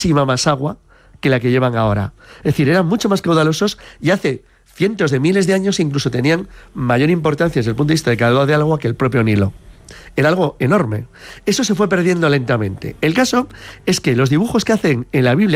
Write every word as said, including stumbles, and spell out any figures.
muchísima más agua que la que llevan ahora. Es decir, eran mucho más caudalosos y hace cientos de miles de años incluso tenían mayor importancia desde el punto de vista de caudal de agua que el propio Nilo. Era algo enorme. Eso se fue perdiendo lentamente. El caso es que los dibujos que hacen en la Biblia